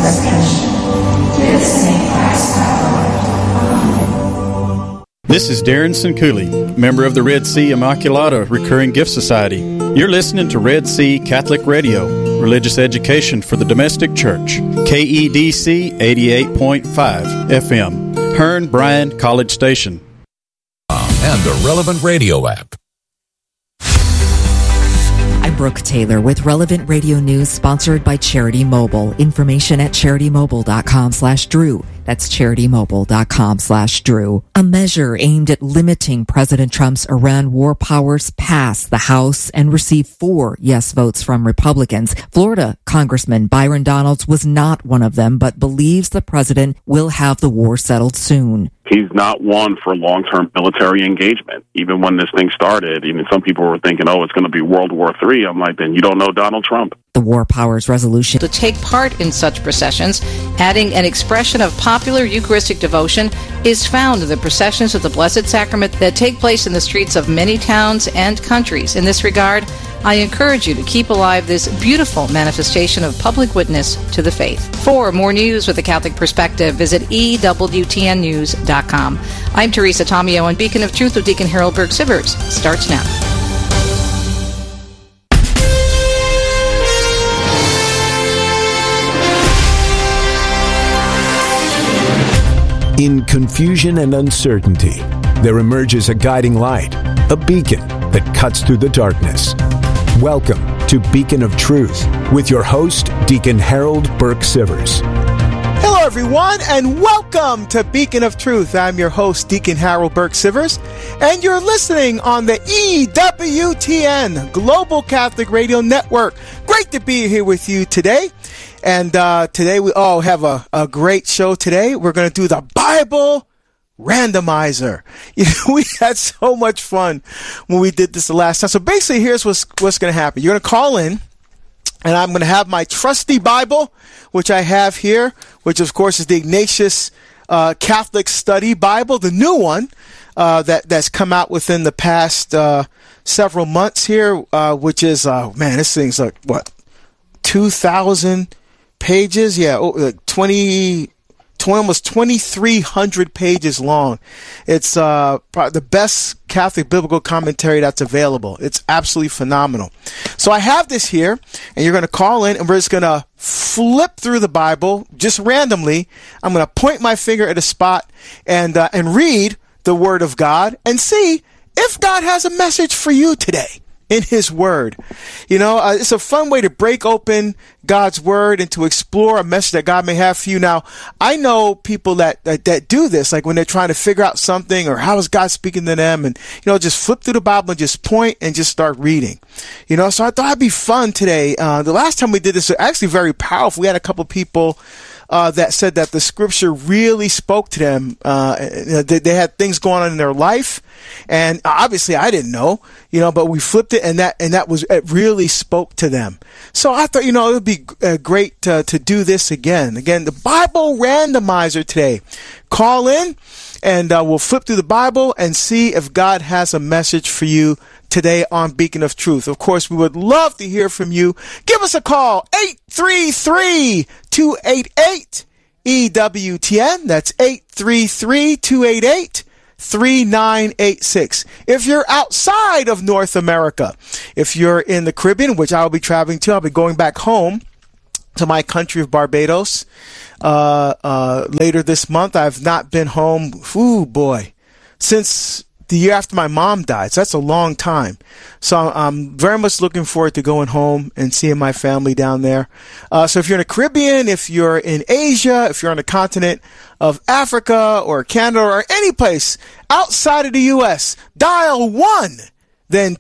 redemption. Through the same Christ our Lord. This is Darren Sincooley, member of the Red Sea Immaculata Recurring Gift Society. You're listening to Red Sea Catholic Radio, religious education for the domestic church. KEDC 88.5 FM, Hearn Bryan College Station. And the Relevant Radio app. I'm Brooke Taylor with Relevant Radio News, sponsored by Charity Mobile. Information at CharityMobile.com/Drew. That's CharityMobile.com/Drew. A measure aimed at limiting President Trump's Iran war powers passed the House and received 4 yes votes from Republicans. Florida Congressman Byron Donalds was not one of them, but believes the president will have the war settled soon. He's not one for long-term military engagement. Even when this thing started, even some people were thinking, oh, it's going to be World War III. I'm like, then you don't know Donald Trump. The War Powers Resolution to take part in such processions, adding an expression of popular Eucharistic devotion, is found in the processions of the Blessed Sacrament that take place in the streets of many towns and countries. In this regard, I encourage you to keep alive this beautiful manifestation of public witness to the faith. For more news with a Catholic perspective, visit EWTNnews.com. I'm Teresa Tomeo, and Beacon of Truth with Deacon Harold Burke-Sivers starts now. In confusion and uncertainty, there emerges a guiding light, a beacon that cuts through the darkness. Welcome to Beacon of Truth with your host, Deacon Harold Burke-Sivers. Hello, everyone, and welcome to Beacon of Truth. I'm your host, Deacon Harold Burke-Sivers, and you're listening on the EWTN Global Catholic Radio Network. Great to be here with you today. And today we all have a great show today. We're going to do the Bible Randomizer. You know, we had so much fun when we did this the last time. So basically, here's what's going to happen. You're going to call in, and I'm going to have my trusty Bible, which I have here, which of course is the Ignatius Catholic Study Bible, the new one that's come out within the past several months here, which is, this thing's like, what, 2,000 pages? Yeah, almost 2,300 pages long. It's probably the best Catholic biblical commentary that's available. It's absolutely phenomenal. So I have this here, and you're going to call in, and we're just going to flip through the Bible just randomly. I'm going to point my finger at a spot and read the Word of God and see if God has a message for you today in His Word. You know, it's a fun way to break open God's Word and to explore a message that God may have for you. Now, I know people that do this, like when they're trying to figure out something or how is God speaking to them, and, you know, just flip through the Bible and just point and just start reading. You know, so I thought it'd be fun today. The last time we did this was actually very powerful. We had a couple people that said that the scripture really spoke to them. They had things going on in their life, and obviously I didn't know, you know, but we flipped it, and it really spoke to them. So I thought, you know, it would be great to do this again. Again, the Bible Randomizer today. Call in, and we'll flip through the Bible and see if God has a message for you today on Beacon of Truth. Of course, we would love to hear from you. Give us a call, 833-288-EWTN. That's 833-288-3986. If you're outside of North America, if you're in the Caribbean, which I'll be traveling to, I'll be going back home to my country of Barbados later this month. I've not been home, since the year after my mom died. So that's a long time. So I'm very much looking forward to going home and seeing my family down there. So if you're in the Caribbean, if you're in Asia, if you're on the continent of Africa or Canada or any place outside of the U.S., dial 1, then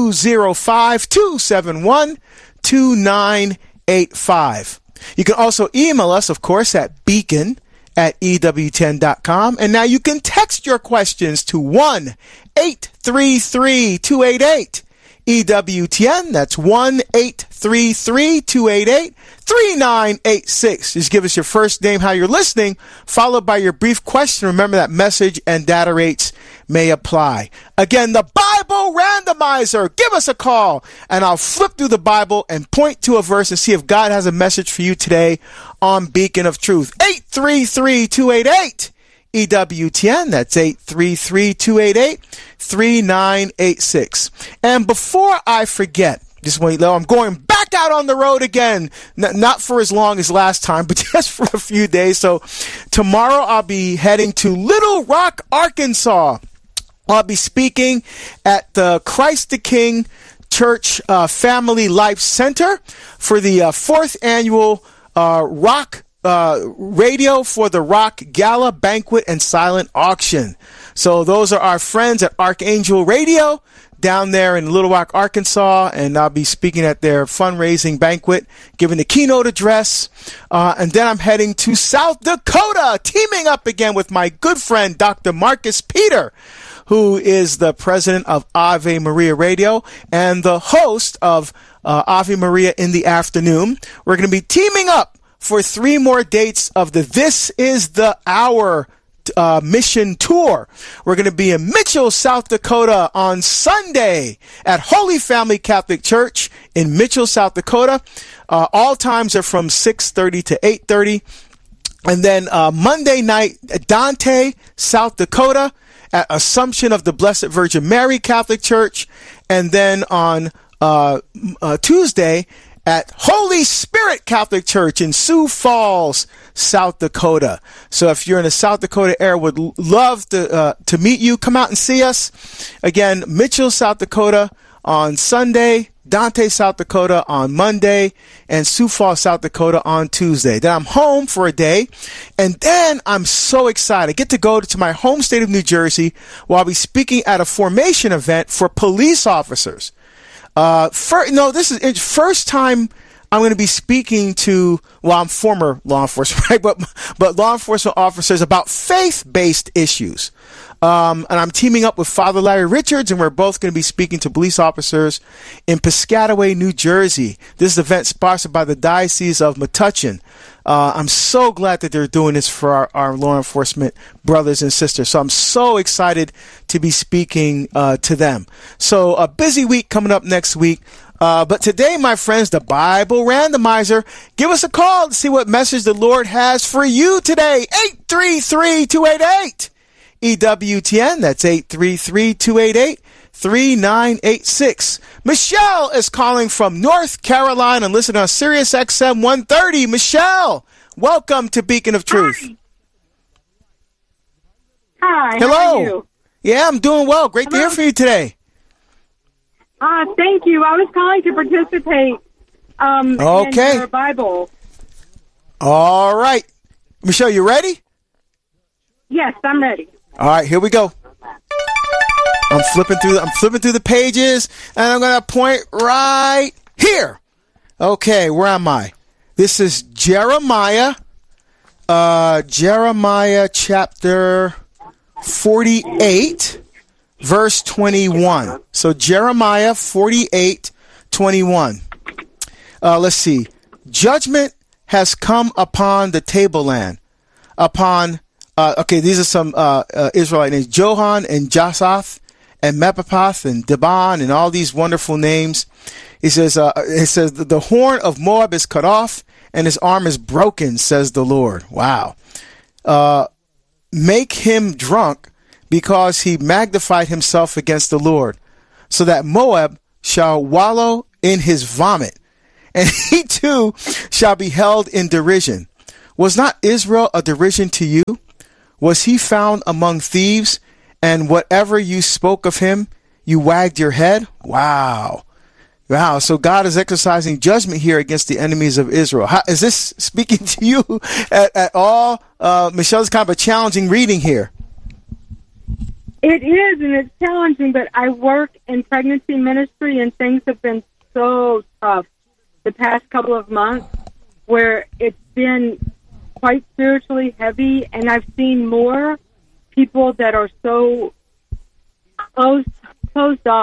205-271-2985. You can also email us, of course, at beacon@EWTN.com. And now you can text your questions to 1-833-288 EWTN. That's 1-833-288-3986. Just give us your first name, how you're listening, followed by your brief question. Remember that message and data rates may apply. Again, the Bible Randomizer. Give us a call, and I'll flip through the Bible and point to a verse and see if God has a message for you today on Beacon of Truth. 833-288. EWTN, that's 833-288-3986. And before I forget, just want you to know, I'm going back out on the road again, not for as long as last time, but just for a few days. So tomorrow I'll be heading to Little Rock, Arkansas. I'll be speaking at the Christ the King Church Family Life Center for the 4th annual Rock Radio for the Rock Gala Banquet and Silent Auction. So those are our friends at Archangel Radio down there in Little Rock, Arkansas, and I'll be speaking at their fundraising banquet, giving the keynote address, and then I'm heading to South Dakota, teaming up again with my good friend Dr. Marcus Peter, who is the president of Ave Maria Radio and the host of Ave Maria in the Afternoon. We're going to be teaming up for 3 more dates of the This Is the Hour mission tour. We're going to be in Mitchell, South Dakota on Sunday at Holy Family Catholic Church in Mitchell, South Dakota. All times are from 6:30 to 8:30. And then Monday night at Dante, South Dakota at Assumption of the Blessed Virgin Mary Catholic Church. And then on Tuesday at Holy Spirit Catholic Church in Sioux Falls, South Dakota. So if you're in the South Dakota area, would love to meet you. Come out and see us. Again, Mitchell, South Dakota on Sunday, Dante, South Dakota on Monday, and Sioux Falls, South Dakota on Tuesday. Then I'm home for a day, and then I'm so excited. I get to go to my home state of New Jersey where I'll be speaking at a formation event for police officers. This is first time I'm going to be speaking to, well, I'm former law enforcement, right? But law enforcement officers about faith-based issues. And I'm teaming up with Father Larry Richards, and we're both going to be speaking to police officers in Piscataway, New Jersey. This is an event sponsored by the Diocese of Metuchen. I'm so glad that they're doing this for our law enforcement brothers and sisters. So I'm so excited to be speaking to them. So a busy week coming up next week. But today, my friends, the Bible Randomizer. Give us a call to see what message the Lord has for you today. 833-288. EWTN, that's 833-288-3986. Michelle is calling from North Carolina and listening on Sirius XM 130. Michelle, welcome to Beacon of Truth. Hi. Hello. How are you? Yeah, I'm doing well. Great to hear from you today. Thank you. I was calling to participate in your Bible. All right. Michelle, you ready? Yes, I'm ready. All right, here we go. I'm flipping through the pages, and I'm going to point right here. Okay, where am I? This is Jeremiah. Jeremiah chapter 48, verse 21. So Jeremiah 48:21. Let's see. Judgment has come upon the tableland, upon these are some Israelite names: Johan and Jasath and Mepapath and Deban and all these wonderful names. It says the horn of Moab is cut off and his arm is broken, says the Lord. Wow. Make him drunk because he magnified himself against the Lord, so that Moab shall wallow in his vomit, and he too shall be held in derision. Was not Israel a derision to you? Was he found among thieves, and whatever you spoke of him, you wagged your head? Wow. So God is exercising judgment here against the enemies of Israel. Is this speaking to you at all? Michelle, it's kind of a challenging reading here. It is, and it's challenging, but I work in pregnancy ministry, and things have been so tough the past couple of months where it's been quite spiritually heavy, and I've seen more people that are so closed off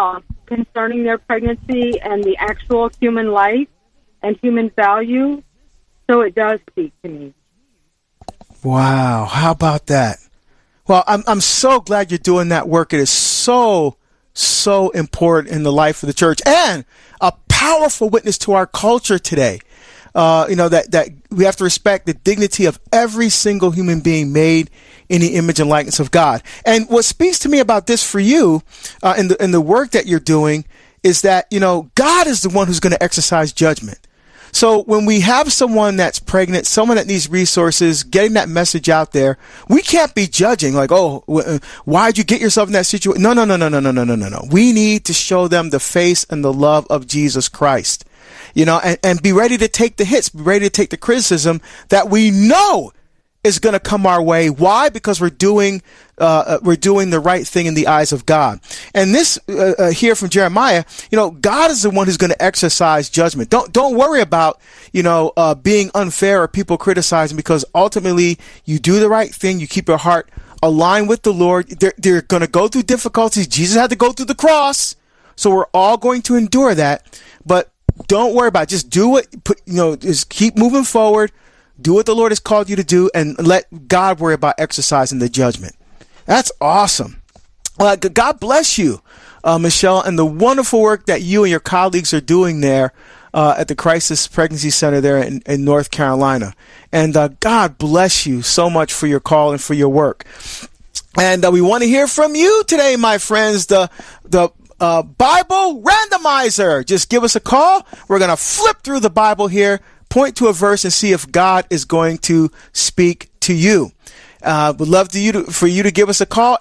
concerning their pregnancy and the actual human life and human value. So it does speak to me. Wow. How about that? Well, I'm so glad you're doing that work. It is so important in the life of the church and a powerful witness to our culture today. That we have to respect the dignity of every single human being made in the image and likeness of God. And what speaks to me about this for you, in the work that you're doing, is that, God is the one who's going to exercise judgment. So when we have someone that's pregnant, someone that needs resources, getting that message out there, we can't be judging like, why'd you get yourself in that situation? No. We need to show them the face and the love of Jesus Christ, and be ready to take the hits, be ready to take the criticism that we know is going to come our way. Why? Because we're doing the right thing in the eyes of God. And this here from Jeremiah, God is the one who's going to exercise judgment. Don't worry about being unfair or people criticizing, because ultimately you do the right thing. You keep your heart aligned with the Lord. They're going to go through difficulties. Jesus had to go through the cross, so we're all going to endure that. But don't worry about it. Just do it. Just keep moving forward. Do what the Lord has called you to do, and let God worry about exercising the judgment. That's awesome. God bless you, Michelle, and the wonderful work that you and your colleagues are doing there at the Crisis Pregnancy Center there in North Carolina. And God bless you so much for your call and for your work. And we want to hear from you today, my friends. The Bible Randomizer. Just give us a call. We're going to flip through the Bible here, point to a verse, and see if God is going to speak to you. Would love for you to give us a call,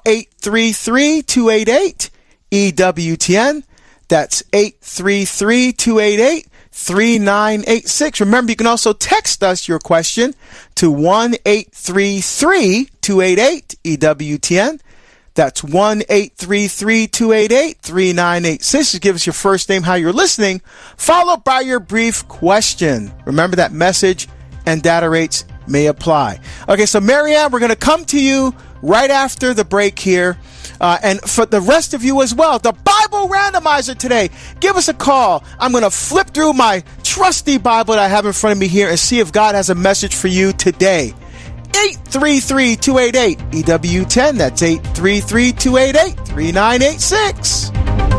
833-288-EWTN. That's 833-288-3986. Remember, you can also text us your question to 1-833-288-EWTN. That's 1-833-288-3986. Just give us your first name, how you're listening, followed by your brief question. Remember that message and data rates may apply. Okay, so Marianne, we're going to come to you right after the break here. And for the rest of you as well, the Bible Randomizer today. Give us a call. I'm going to flip through my trusty Bible that I have in front of me here and see if God has a message for you today. 833-288-EWTN. That's 833-288-3986.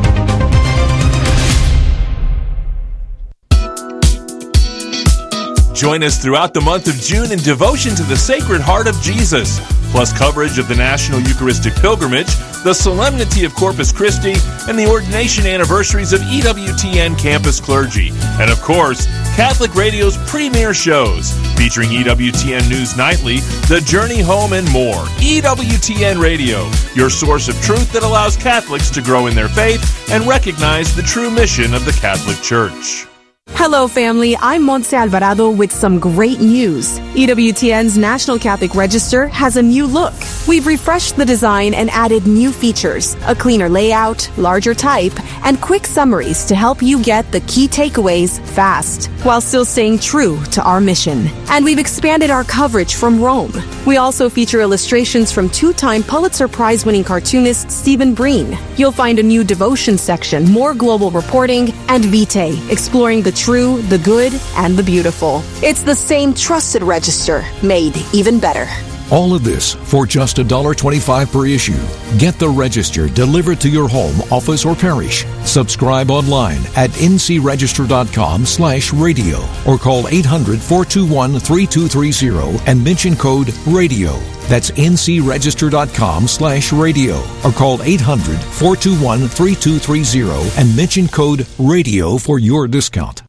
Join us throughout the month of June in devotion to the Sacred Heart of Jesus, plus coverage of the National Eucharistic Pilgrimage, the Solemnity of Corpus Christi, and the ordination anniversaries of EWTN campus clergy. And of course, Catholic Radio's premier shows, featuring EWTN News Nightly, The Journey Home, and more. EWTN Radio, your source of truth that allows Catholics to grow in their faith and recognize the true mission of the Catholic Church. Hello, family. I'm Montse Alvarado with some great news. EWTN's National Catholic Register has a new look. We've refreshed the design and added new features, a cleaner layout, larger type, and quick summaries to help you get the key takeaways fast, while still staying true to our mission. And we've expanded our coverage from Rome. We also feature illustrations from two-time Pulitzer Prize-winning cartoonist Stephen Breen. You'll find a new devotion section, more global reporting, and Vitae, exploring the true, the good, and the beautiful. It's the same trusted register, made even better. All of this for just $1.25 per issue. Get the Register delivered to your home, office, or parish. Subscribe online at ncregister.com/radio or call 800-421-3230 and mention code RADIO. That's ncregister.com/radio or call 800-421-3230 and mention code RADIO for your discount.